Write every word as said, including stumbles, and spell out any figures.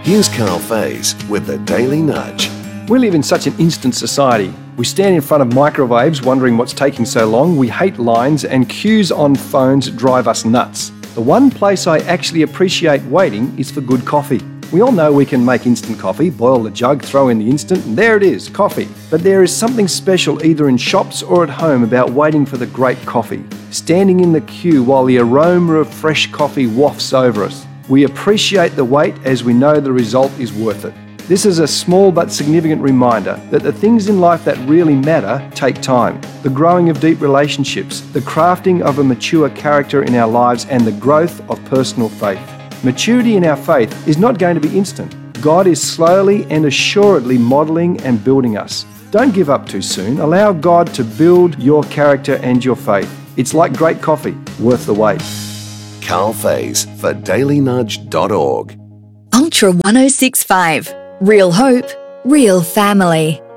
Here's Carl Faze with the Daily Nudge. We live in such an instant society. We stand in front of microwaves wondering what's taking so long. We hate lines, and queues on phones drive us nuts. The one place I actually appreciate waiting is for good coffee. We all know we can make instant coffee, boil the jug, throw in the instant, and there it is, coffee. But there is something special either in shops or at home about waiting for the great coffee. Standing in the queue while the aroma of fresh coffee wafts over us. We appreciate the wait as we know the result is worth it. This is a small but significant reminder that the things in life that really matter take time. The growing of deep relationships, the crafting of a mature character in our lives, and the growth of personal faith. Maturity in our faith is not going to be instant. God is slowly and assuredly modelling and building us. Don't give up too soon. Allow God to build your character and your faith. It's like great coffee, worth the wait. Carl Faze for daily nudge dot org. Ultra one oh six point five. Real hope, real family.